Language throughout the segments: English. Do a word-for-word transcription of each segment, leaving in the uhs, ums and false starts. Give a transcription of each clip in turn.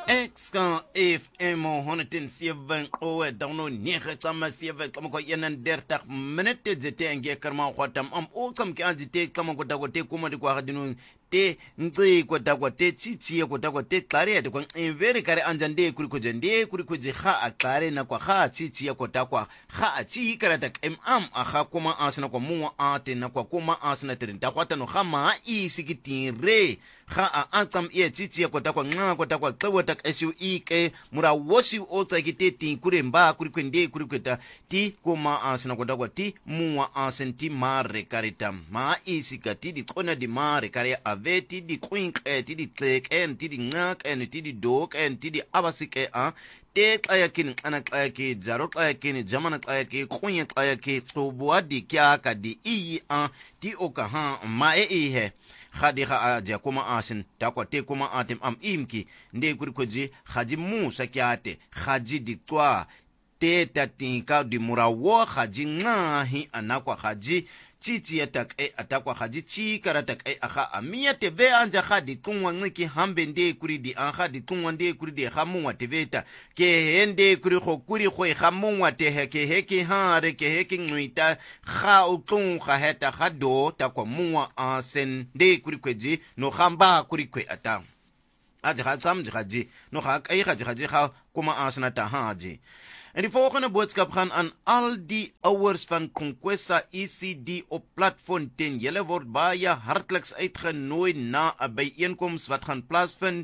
Exka F M honderdzeven oe dan negen tama zeven kama kwa eenendertig minute zete enge karma kwatam am o kam ki azite kama kwa takwa te kuma di kwa hadinu te nzi kwa takwa te chichi kwa takwa te klari ya kwa inveri kare anjande kuri kuje nde kuri kuje kha a klari na kwa kha chichi kwa takwa kha a chi kara tak mm a kha kuma asana kwa muwa ate na kwa kuma asana tirin takwa tano kha maa isi kitire kha a ankam iya chichi kwa takwa nga kwa takwa klawa tak esu ike mura wosi ota kite ti kuri mba kuri kwende kuri kweta ti kuma asana kwa takwa ti muwa asen ti mare karita maa isi kati di kona di mare kare ave ti di kwink e ti di tlek en ti di ngak en ti di dok en ti di abasik e a te klayakin ana klayaki jaro klayakin jamana klayaki kunya klayaki tsobuwa di kyaka di iyi a ti oka ha ma e ihe khadi kha aja kuma asin takwa te kuma atim am imki nde kurikoji khaji musa kyate khaji di twa te tatinka di murawo khaji ngahi anakwa khaji chichi yatak e atakwa khaji chi karatak e akha amia teve anja khadi kunwa ngiki hambe nde kuri di anha di kunwa nde kuri di khamunwa teveta ke hende kuri kho kuri kho khamunwa te heke heke hare ke heke ngwita kha ukun kha heta khado takwa munwa asen nde kuri kweji no khamba kuri kwe ata aje khatsam khaji no kha kai khaji khaji kha kuma asna ta haji. En die volgende boodschap gaan aan al die ouers van Conquesta E C D op platform ten. Julle word baie hartliks uitgenooi na 'n byeenkoms wat gaan plaasvind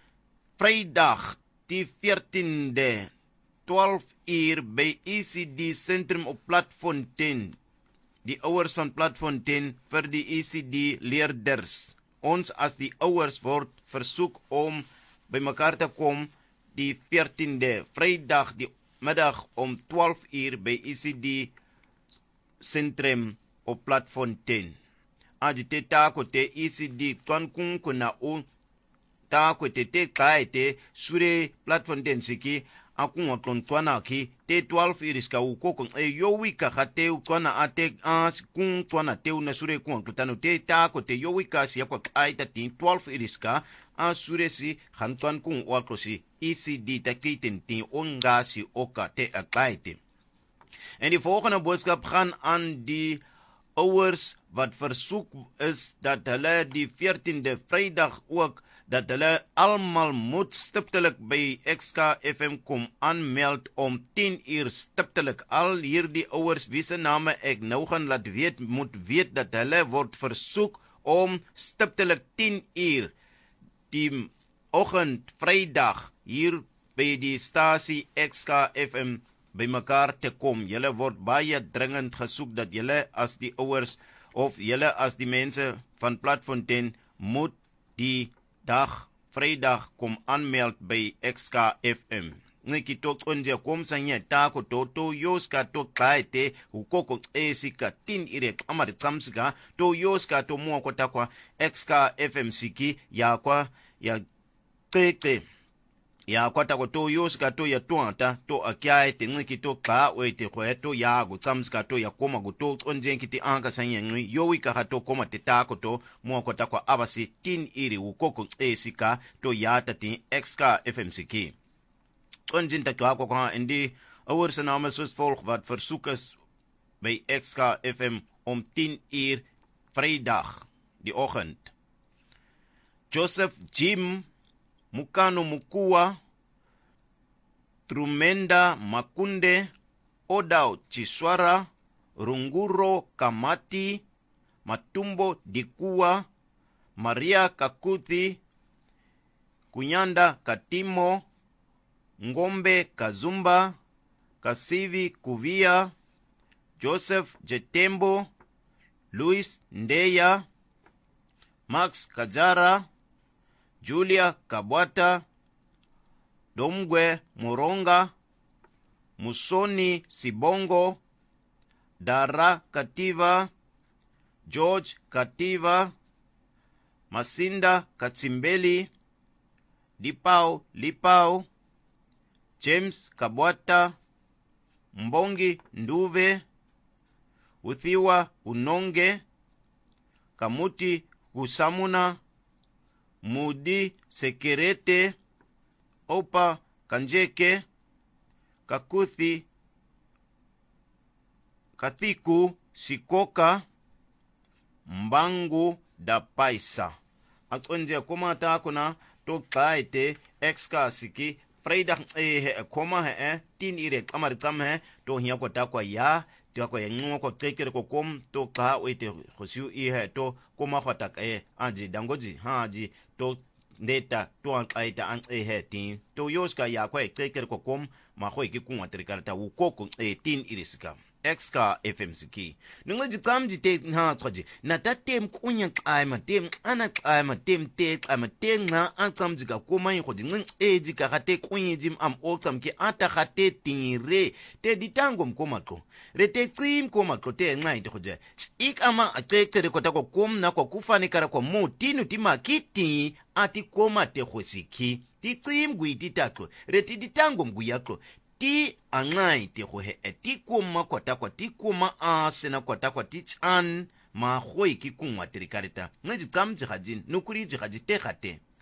Vrydag die veertiende twaalf uur by E C D sentrum op platform ten. Die ouers van platform ten vir die E C D leerders. Ons as die ouers word versoek om by mekaar te kom die veertiende Vrydag die middag om twaalf uur by E C D Centrum op platform ten. Aji te tako te E C D twan kun kuna o tako te te kai te sure platform ten siki akun otlon twana ki te twaalf uur iska ukoko e yo wika khate twana ate as kun twana te una sure kun klutano te tako te yo wika si akwa kai ta tin twaalf uur iska asure si khantuan kung waklosi E C D takiten tin ongasi oka te akaite. En die volgende boodskap gaan aan die ouers wat versoek is dat hulle die veertiende Vrydag ook dat hulle almal moet stiptelik by X K F M kom aanmeld om tien uur stiptelik. Al hierdie ouers wie se name ek nou gaan laat weet moet weet dat hulle word versoek om stiptelik tien uur die oggend Vrydag hier by die stasie X K F M by mekaar te kom. Julle word baie dringend gesoek dat julle as die ouers of julle as die mense van platform ten moet die dag Vrydag kom aanmeld by X K F M. Niki tot onje kom sanye tako to yoska to kaite ukoko esika tin ire amari tsamsika to yoska to muwa kwa takwa X K F M siki ya kwa ya tete ya kwa takwa to yoska to ya tuanta to akyae te niki to ka wete kwe to ya gu tsamsika to ya koma gu to onje nkiti anka sanye ngui yowika hato koma te tako to muwa kwa takwa abasi tin ire ukoko esika to ya tati X K F M siki. Onjin takwa kwa kwa indi ouers name soos volg wat versoek is by X K F M om tien uur Vrydag die oggend. Joseph Jim Mukano Mukua, Trumenda Makunde, Odao Chiswara, Runguro Kamati, Matumbo Dikua, Maria Kakuthi, Kunyanda Katimo, Ngombe Kazumba, Kasivi Kuvia, Joseph Jetembo, Luis Ndeya, Max Kajara, Julia Kabwata, Domgwe Moronga, Musoni Sibongo, Dara Kativa, George Kativa, Masinda Katsimbeli, Dipao Lipao, James Kabwata, Mbongi Nduve, Uthiwa Unonge, Kamuti Kusamuna, Mudi Sekerete, opa kanjeke kakuthi kathiku sikoka mbangu da paisa aconje koma ta kuna to qaite excasiki freida eh koma he tin ire qamar qam he to hiya ko ta kwa ya to ko yenqo ko qekere ko kom to qa wete khosiu i he to koma khata ke anji dangoji haji to ndeta to an qaita an he tin to yoska ya ko qekere ko kom ma kho ki kunwa trikarta u koko e tin iriska exka fm siki nungaji kamji te ha tsoji na tatem kunya qaima tem ana qaima tem te qaima te nga ankamji ka kuma yin khodi ngin eji ka khate kunyi jim am oksam ki ata khate tinre te ditango mkoma ko re te tsim koma ko te nga ite khoje ik ama atekere ko tako kum na ko kufani kara ko mutinu tima kiti ati koma te khosiki ti tsim guiti taklo re ti ditango mguyaklo ti angai ti go he ti kuma kota kwa ti kuma a sena kota kwa ti chan ma khoi ki kunwa trikarita ngi tsamji khajin nukuri ji khaji te khate